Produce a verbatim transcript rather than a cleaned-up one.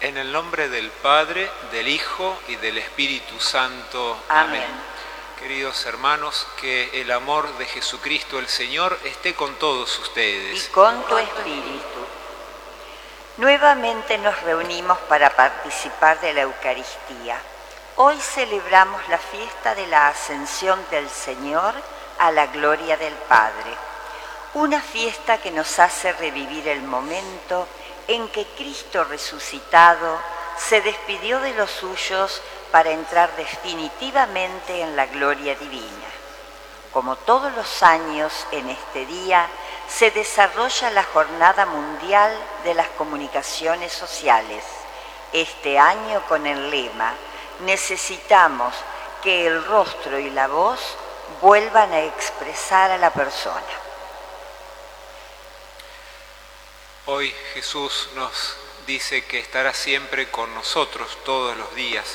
En el nombre del Padre, del Hijo y del Espíritu Santo. Amén. Amén. Queridos hermanos, que el amor de Jesucristo el Señor esté con todos ustedes. Y con tu espíritu. Nuevamente nos reunimos para participar de la Eucaristía. Hoy celebramos la fiesta de la Ascensión del Señor a la gloria del Padre. Una fiesta que nos hace revivir el momento en que Cristo resucitado se despidió de los suyos para entrar definitivamente en la gloria divina. Como todos los años, en este día se desarrolla la Jornada Mundial de las Comunicaciones Sociales. Este año con el lema "Necesitamos que el rostro y la voz vuelvan a expresar a la persona". Hoy Jesús nos dice que estará siempre con nosotros todos los días.